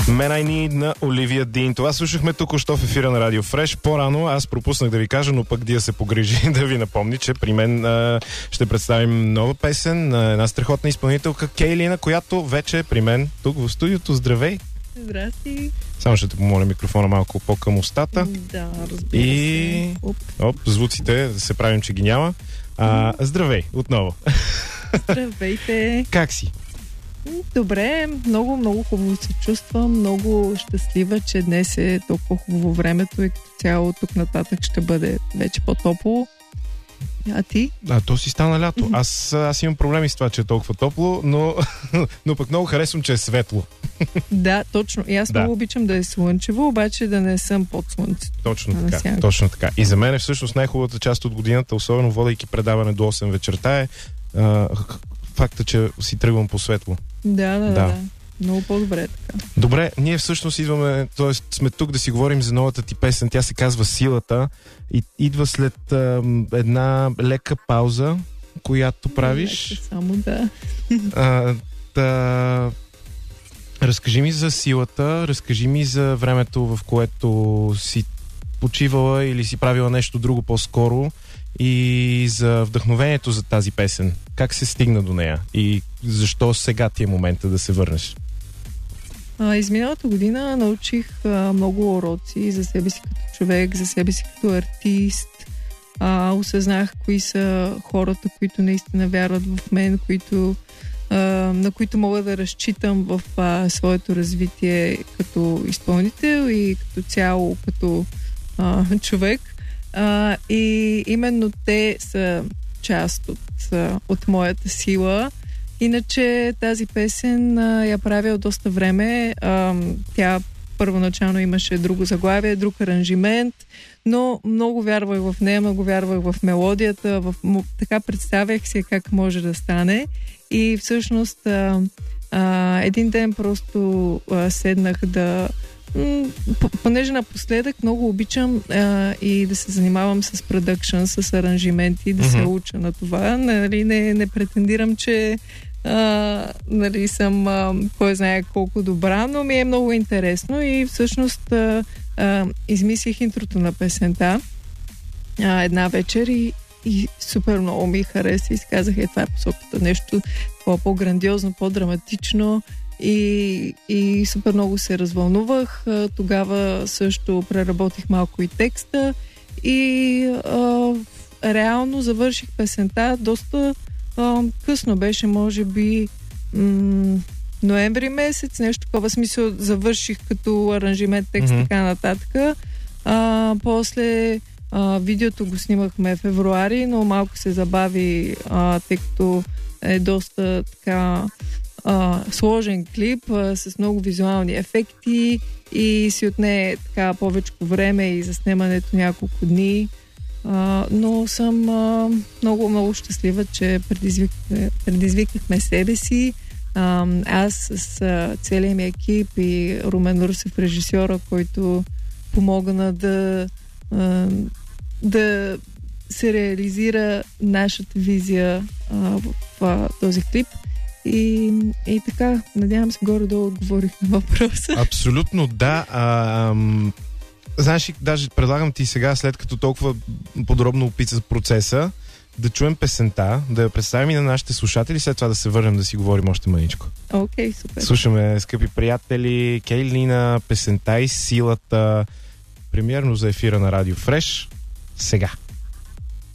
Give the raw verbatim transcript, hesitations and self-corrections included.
Man I Need на Оливия Дин. Това слушахме току-що в ефира на Радио Фреш. По-рано аз пропуснах да ви кажа, но пък Дия се погрижи да ви напомни, че при мен а, ще представим нова песен на една страхотна изпълнителка Кейлина, която вече е при мен тук в студиото. Здравей! Здрасти! Само ще те помоля микрофона малко по-към устата. Да, разбира и... се. Оп. Оп, звуците, да се правим, че ги няма. А, здравей, отново. Здравейте! Как си? Добре, много, много хубаво се чувствам, много щастлива, че днес е толкова хубаво времето и като цяло тук нататък ще бъде вече по-топло. А ти? А, то си стана лято. Mm-hmm. Аз, аз имам проблеми с това, че е толкова топло, но, но пък много харесвам, че е светло. Да, точно. И аз да. много обичам да е слънчево, обаче да не съм под слънцето. Точно така, точно така. И за мен е всъщност най-хубавата част от годината, особено водейки предаване до осем вечерта, е а, факта, че си тръгвам по светло. Да, да, да. да. Много по-добре е така. Добре, ние всъщност идваме, т.е. сме тук да си говорим за новата ти песен. Тя се казва Силата и идва след а, една лека пауза, която правиш. Лека само, да. А, да. Разкажи ми за Силата, разкажи ми за времето, в което си почивала или си правила нещо друго по-скоро и за вдъхновението за тази песен. Как се стигна до нея и защо сега ти е момента да се върнеш? А, изминалата година научих а, много уроци за себе си като човек, за себе си като артист. А, осъзнах кои са хората, които наистина вярват в мен, които, а, на които мога да разчитам в а, своето развитие като изпълнител и като цяло като а, човек. А, и именно те са част от, от моята сила. Иначе тази песен а, я правя от доста време. А, тя първоначално имаше друго заглавие, друг аранжимент, но много вярвах в нея, много вярвах в мелодията, в, така представях си как може да стане. И всъщност а, а, един ден просто а, седнах да... Понеже напоследък много обичам а, и да се занимавам с продъкшн, с аранжименти, да mm-hmm. се уча на това. Нали, не, не претендирам, че а, нали, съм а, кой знае колко добра, но ми е много интересно и всъщност а, а, измислих интрото на песента а, една вечер и, и супер много ми хареса и си казах, е, това е посоката, нещо по-грандиозно, по-драматично. И, и супер много се развълнувах. Тогава също преработих малко и текста и а, реално завърших песента доста а, късно. Беше, може би, м- ноември месец, нещо такова смисъл. Завърших като аранжимент, текст, mm-hmm. така нататък. А, после а, видеото го снимахме в февруари, но малко се забави, а, тъй като е доста така... Uh, сложен клип uh, с много визуални ефекти и си отне така повече време и заснемането няколко дни. Uh, но съм uh, много, много щастлива, че предизвикахме, предизвикахме себе си. Uh, аз с uh, целия ми екип и Румен Русев, режисьора, който помогна да, uh, да се реализира нашата визия uh, в uh, този клип. И, и така, надявам се, горе-долу отговорих на въпроса. Абсолютно, да. А, ам, знаеш, даже предлагам ти сега, след като толкова подробно описа процеса, да чуем песента, да я представим и на нашите слушатели, след това да се върнем да си говорим още мъничко. Окей, okay, супер. Слушаме, скъпи приятели, Кейлина, песента и Силата, премиерно за ефира на Радио Фреш, сега.